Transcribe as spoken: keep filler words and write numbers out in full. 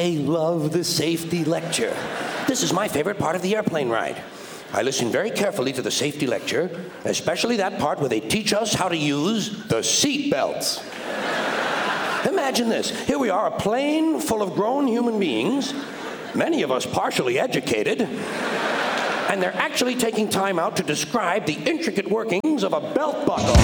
I love the safety lecture. This is my favorite part of the airplane ride. I listen very carefully to the safety lecture, especially that part where they teach us how to use the seat belts. Imagine this. Here we are, a plane full of grown human beings, many of us partially educated, and they're actually taking time out to describe the intricate workings of a belt buckle.